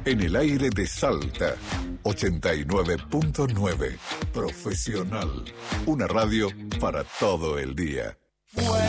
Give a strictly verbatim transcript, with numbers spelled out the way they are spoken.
En el aire de Salta, ochenta y nueve punto nueve. Profesional. Una radio para todo el día. Fuego.